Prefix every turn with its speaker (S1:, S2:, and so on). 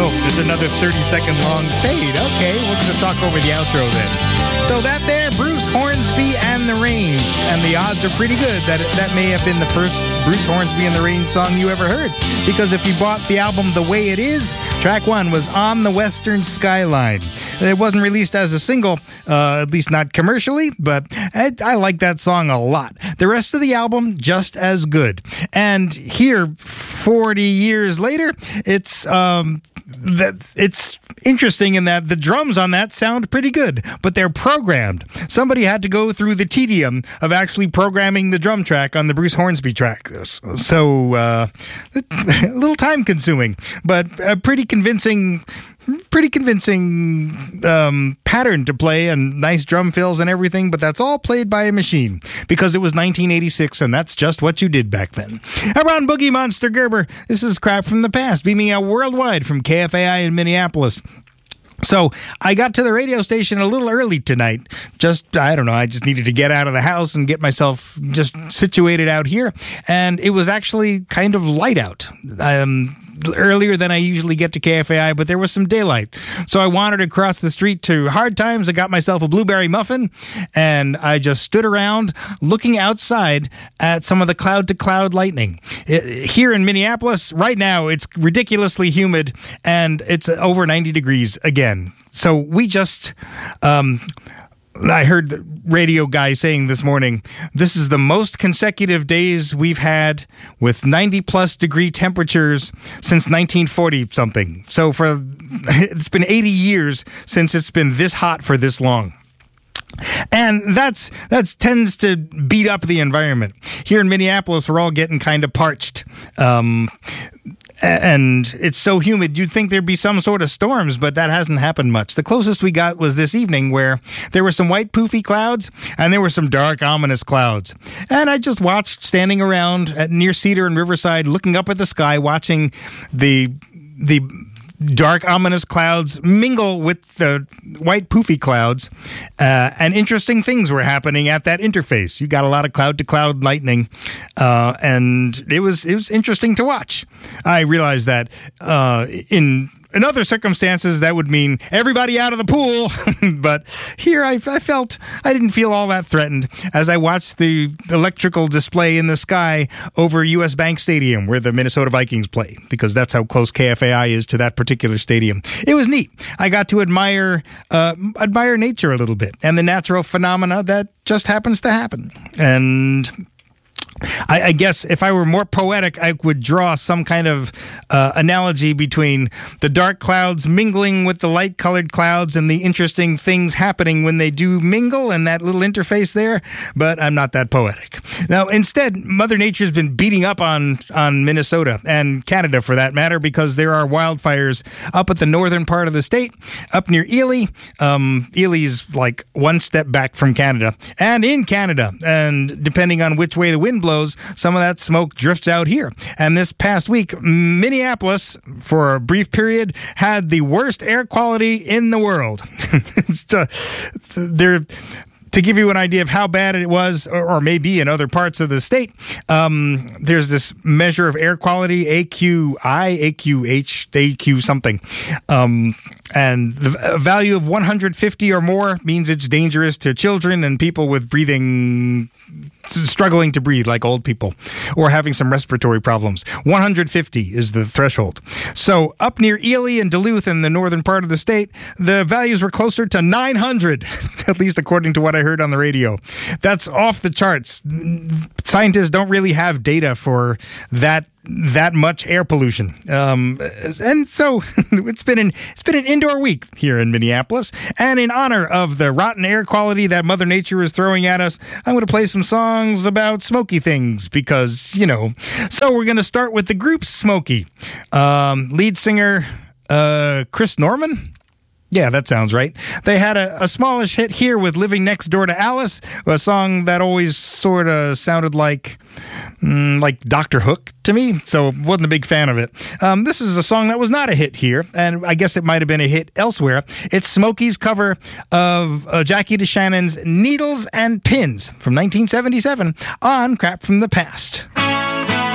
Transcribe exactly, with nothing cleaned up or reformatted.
S1: Oh, it's another thirty second long fade. Okay, we're going to talk over the outro then. So that there, Bruce Hornsby and the Range. And the odds are pretty good that it, that may have been the first Bruce Hornsby and the Range song you ever heard. Because if you bought the album The Way It Is, track one was On the Western Skyline. It wasn't released as a single, uh, at least not commercially, but I, I like that song a lot. The rest of the album, just as good. And here, forty years later, it's um, that it's interesting in that the drums on that sound pretty good, but they're programmed. Somebody had to go through the tedium of actually programming the drum track on the Bruce Hornsby track. So, uh, a little time consuming, but a pretty convincing Pretty convincing um, pattern to play and nice drum fills and everything, but that's all played by a machine because it was nineteen eighty-six and that's just what you did back then. I'm Ron Boogie Monster Gerber. This is Crap from the Past, beaming out worldwide from K F A I in Minneapolis. So I got to the radio station a little early tonight. Just, I don't know, I just needed to get out of the house and get myself just situated out here. And it was actually kind of light out. Um, earlier than I usually get to K F A I, but there was some daylight. So I wandered across the street to Hard Times. I got myself a blueberry muffin, and I just stood around looking outside at some of the cloud-to-cloud lightning. It, here in Minneapolis, right now, it's ridiculously humid, and it's over ninety degrees again. So we just... Um, I heard the radio guy saying this morning, this is the most consecutive days we've had with ninety plus degree temperatures since nineteen forty something. So for it's been eighty years since it's been this hot for this long. And that's that's tends to beat up the environment. Here in Minneapolis, we're all getting kind of parched. Um And it's so humid, you'd think there'd be some sort of storms, but that hasn't happened much. The closest we got was this evening where there were some white poofy clouds and there were some dark, ominous clouds. And I just watched standing around at near Cedar and Riverside, looking up at the sky, watching the the dark, ominous clouds mingle with the white poofy clouds. Uh, and interesting things were happening at that interface. You got a lot of cloud-to-cloud lightning, uh, and it was it was interesting to watch. I realized that uh, in... In other circumstances, that would mean everybody out of the pool. But here I, I felt, I didn't feel all that threatened as I watched the electrical display in the sky over U S Bank Stadium where the Minnesota Vikings play, because that's how close K F A I is to that particular stadium. It was neat. I got to admire, uh, admire nature a little bit and the natural phenomena that just happens to happen. And I, I guess if I were more poetic, I would draw some kind of uh, analogy between the dark clouds mingling with the light-colored clouds and the interesting things happening when they do mingle and that little interface there, but I'm not that poetic. Now, instead, Mother Nature's been beating up on, on Minnesota and Canada, for that matter, because there are wildfires up at the northern part of the state, up near Ely. Um, Ely's like one step back from Canada, and in Canada, and depending on which way the wind blows, some of that smoke drifts out here. And this past week, Minneapolis, for a brief period, had the worst air quality in the world. It's just, they're... To give you an idea of how bad it was, or, or maybe in other parts of the state, um, there's this measure of air quality, A Q I, A Q H, A Q something. Um, and the value of one hundred fifty or more means it's dangerous to children and people with breathing, struggling to breathe, like old people, or having some respiratory problems. one hundred fifty is the threshold. So up near Ely and Duluth in the northern part of the state, the values were closer to nine hundred, at least according to what I heard on the radio. That's off the charts. Scientists don't really have data for that that much air pollution, um, and so it's been an it's been an indoor week here in Minneapolis. And in honor of the rotten air quality that Mother Nature is throwing at us, I'm going to play some songs about smoky things because you know. So we're going to start with the group Smokey, um, lead singer uh, Chris Norman. Yeah, that sounds right. They had a, a smallish hit here with Living Next Door to Alice, a song that always sort of sounded like mm, like Doctor Hook to me, so wasn't a big fan of it. Um, this is a song that was not a hit here, and I guess it might have been a hit elsewhere. It's Smokey's cover of uh, Jackie DeShannon's Needles and Pins from nineteen seventy-seven on Crap from the Past.